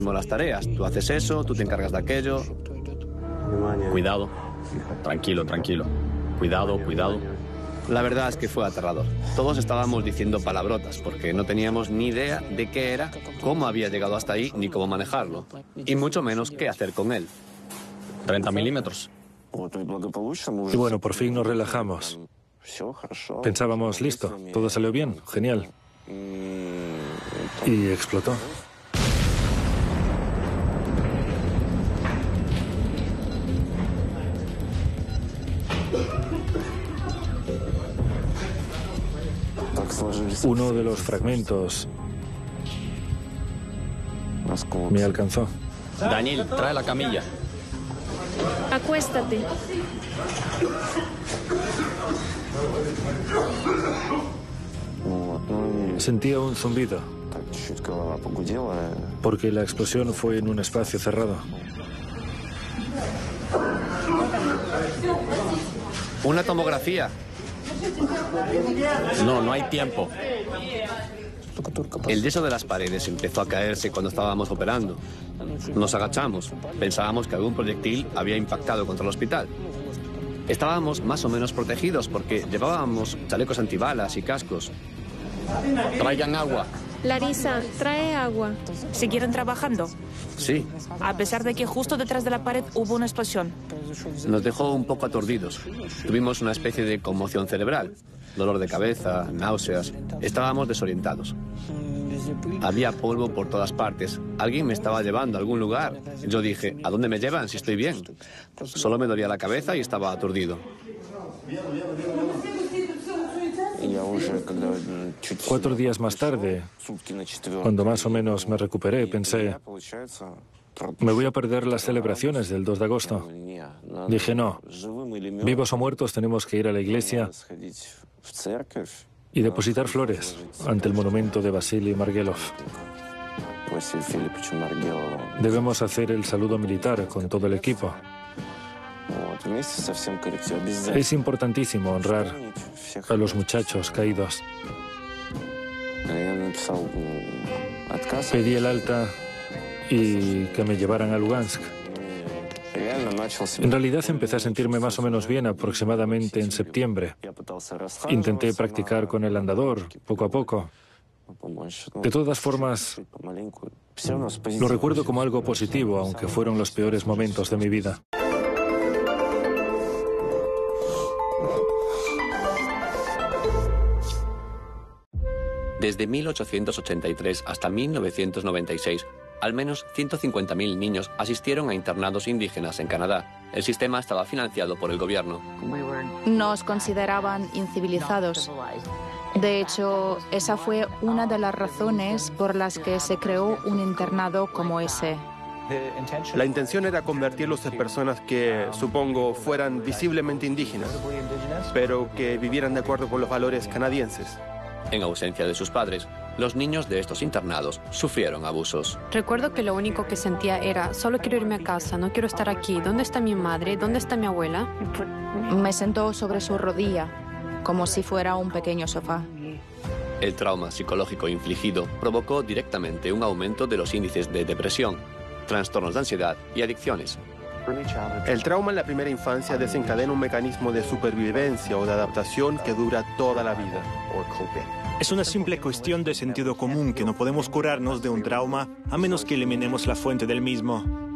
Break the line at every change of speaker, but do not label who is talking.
las tareas. Tú haces eso, tú te encargas de aquello.
Cuidado. Tranquilo, tranquilo. Cuidado, cuidado.
La verdad es que fue aterrador. Todos estábamos diciendo palabrotas porque no teníamos ni idea de qué era, cómo había llegado hasta ahí, ni cómo manejarlo. Y mucho menos qué hacer con él.
30 milímetros.
Y bueno, por fin nos relajamos. Pensábamos, listo, todo salió bien, genial. Y explotó. Uno de los fragmentos me alcanzó.
Daniel, trae la camilla.
Acuéstate.
Sentía un zumbido, porque la explosión fue en un espacio cerrado.
Una tomografía.
No, no hay tiempo.
El yeso de las paredes empezó a caerse cuando estábamos operando. Nos agachamos. Pensábamos que algún proyectil había impactado contra el hospital. Estábamos más o menos protegidos porque llevábamos chalecos antibalas y cascos.
Traigan agua.
Larisa, trae agua.
¿Siguieron trabajando?
Sí,
A pesar de que justo detrás de la pared hubo una explosión.
nos dejó un poco aturdidos. Tuvimos una especie de conmoción cerebral. Dolor de cabeza, náuseas. Estábamos desorientados. Había polvo por todas partes. Alguien me estaba llevando a algún lugar. Yo dije, ¿a dónde me llevan si estoy bien? Solo me dolía la cabeza y estaba aturdido.
4 días más tarde, cuando más o menos me recuperé, pensé, me voy a perder las celebraciones del 2 de agosto. Dije, no, vivos o muertos tenemos que ir a la iglesia y depositar flores ante el monumento de Vasily Margelov. Debemos hacer el saludo militar con todo el equipo. Es importantísimo honrar a los muchachos caídos. Pedí el alta y que me llevaran a Lugansk. En realidad empecé a sentirme más o menos bien aproximadamente en septiembre. Intenté practicar con el andador poco a poco. De todas formas, lo recuerdo como algo positivo, aunque fueron los peores momentos de mi vida.
Desde 1883 hasta 1996, al menos 150.000 niños asistieron a internados indígenas en Canadá. El sistema estaba financiado por el gobierno.
Nos consideraban incivilizados. De hecho, esa fue una de las razones por las que se creó un internado como ese.
La intención era convertirlos en personas que, supongo, fueran visiblemente indígenas, pero que vivieran de acuerdo con los valores canadienses.
En ausencia de sus padres, los niños de estos internados sufrieron abusos.
Recuerdo que lo único que sentía era, solo quiero irme a casa, no quiero estar aquí. ¿Dónde está mi madre? ¿Dónde está mi abuela?
Me sentó sobre su rodilla, como si fuera un pequeño sofá.
El trauma psicológico infligido provocó directamente un aumento de los índices de depresión, trastornos de ansiedad y adicciones.
El trauma en la primera infancia desencadena un mecanismo de supervivencia o de adaptación que dura toda la vida.
Es una simple cuestión de sentido común que no podemos curarnos de un trauma a menos que eliminemos la fuente del mismo.